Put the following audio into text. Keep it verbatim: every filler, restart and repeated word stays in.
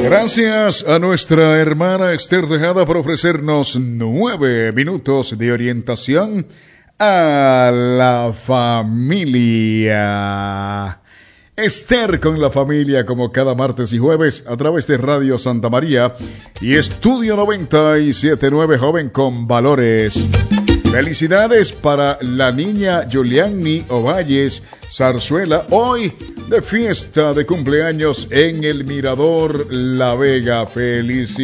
Gracias a nuestra hermana Esther Tejada por ofrecernos nueve minutos de orientación a la familia. Esther con la familia, como cada martes y jueves a través de Radio Santa María y Estudio noventa y siete punto nueve Joven con Valores. Felicidades para la niña Juliani Ovalles Zarzuela, hoy de fiesta de cumpleaños en el Mirador La Vega. Felicidades.